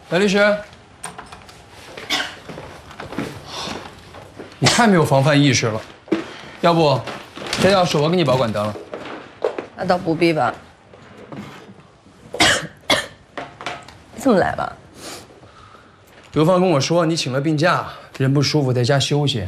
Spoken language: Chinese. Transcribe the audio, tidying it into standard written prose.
白律师，你太没有防范意识了，要不这钥匙我给你保管得了。 那倒不必吧。你这么来吧？ 刘芳跟我说你请了病假，人不舒服，在家休息。